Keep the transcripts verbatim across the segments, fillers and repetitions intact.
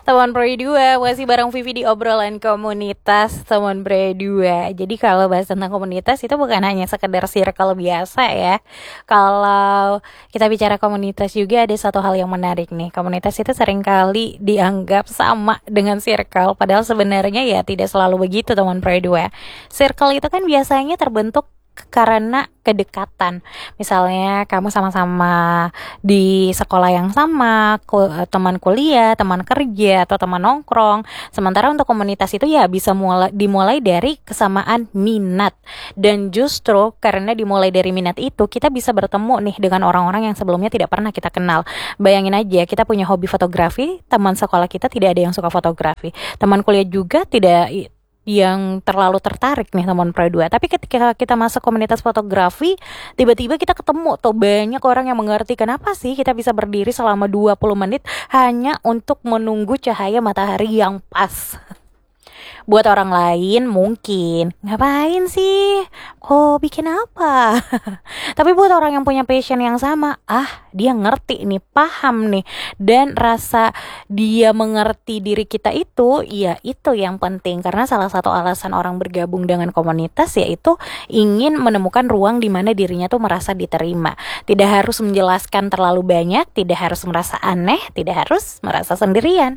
Teman Pro dua, masih bareng Vivi di obrolan komunitas Teman Pro dua. Jadi kalau bahas tentang komunitas itu bukan hanya sekedar circle biasa ya. Kalau kita bicara komunitas juga ada satu hal yang menarik nih. Komunitas itu seringkali dianggap sama dengan circle, padahal sebenarnya ya tidak selalu begitu Teman Pro dua. Circle itu kan biasanya terbentuk karena kedekatan. Misalnya kamu sama-sama di sekolah yang sama, teman kuliah, teman kerja, atau teman nongkrong. Sementara untuk komunitas itu ya bisa mulai, dimulai dari kesamaan minat. Dan justru karena dimulai dari minat itu, kita bisa bertemu nih dengan orang-orang yang sebelumnya tidak pernah kita kenal. Bayangin aja, kita punya hobi fotografi, teman sekolah kita tidak ada yang suka fotografi. Teman kuliah juga tidak yang terlalu tertarik nih teman Pro dua. Tapi ketika kita masuk komunitas fotografi, tiba-tiba kita ketemu tuh banyak orang yang mengerti kenapa sih kita bisa berdiri selama dua puluh menit hanya untuk menunggu cahaya matahari yang pas. Buat orang lain mungkin, ngapain sih? Oh, bikin apa? Tapi buat orang yang punya passion yang sama, ah, dia ngerti nih, paham nih. Dan rasa dia mengerti diri kita itu, ya itu yang penting. Karena salah satu alasan orang bergabung dengan komunitas yaitu ingin menemukan ruang di mana dirinya tuh merasa diterima. Tidak harus menjelaskan terlalu banyak, tidak harus merasa aneh, tidak harus merasa sendirian.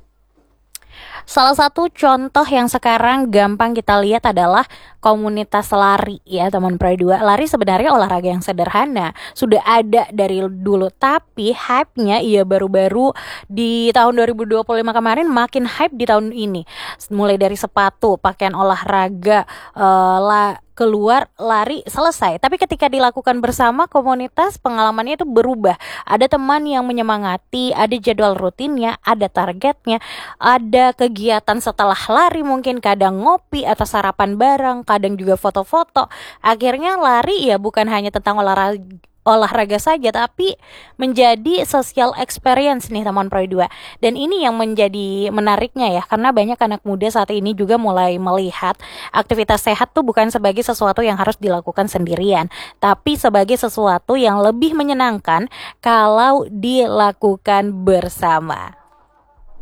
Salah satu contoh yang sekarang gampang kita lihat adalah komunitas lari ya teman Pro dua. Lari sebenarnya olahraga yang sederhana, sudah ada dari dulu, tapi hype-nya iya baru-baru di tahun dua ribu dua puluh lima kemarin makin hype di tahun ini. Mulai dari sepatu, pakaian olahraga, uh, la keluar lari selesai. Tapi ketika dilakukan bersama komunitas, pengalamannya itu berubah. Ada teman yang menyemangati, ada jadwal rutinnya, ada targetnya, ada kegiatan setelah lari, mungkin kadang ngopi atau sarapan bareng, kadang juga foto-foto. Akhirnya lari ya bukan hanya tentang olahraga olahraga saja, tapi menjadi social experience nih teman Pro dua. Dan ini yang menjadi menariknya ya, karena banyak anak muda saat ini juga mulai melihat aktivitas sehat tuh bukan sebagai sesuatu yang harus dilakukan sendirian, tapi sebagai sesuatu yang lebih menyenangkan kalau dilakukan bersama.